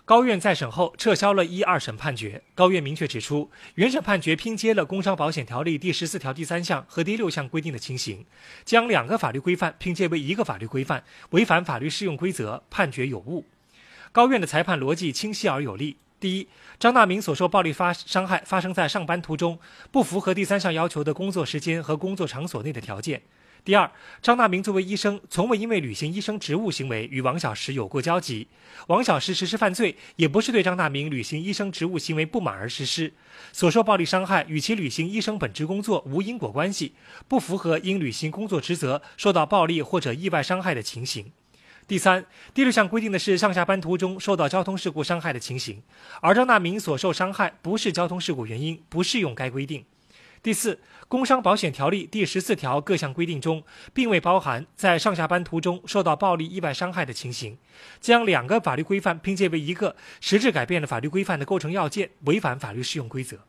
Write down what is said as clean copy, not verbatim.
高院再审后撤销了1、2审判决。高院明确指出，原审判决拼接了《工伤保险条例》第14条第3项和第6项规定的情形，将2个法律规范拼接为1个法律规范，违反法律适用规则，判决有误。高院的裁判逻辑清晰而有力。第一，张大明所受暴力伤害发生在上班途中，不符合第3项要求的工作时间和工作场所内的条件。第二，张大明作为医生，从未因为履行医生职务行为与王小石有过交集。王小石实施犯罪，也不是对张大明履行医生职务行为不满而实施。所受暴力伤害与其履行医生本职工作无因果关系，不符合因履行工作职责受到暴力或者意外伤害的情形。第三，第6项规定的是上下班途中受到交通事故伤害的情形，而张大明所受伤害不是交通事故原因，不适用该规定。第四，工伤保险条例第14条各项规定中，并未包含在上下班途中受到暴力意外伤害的情形，将2个法律规范拼接为1个，实质改变了法律规范的构成要件，违反法律适用规则。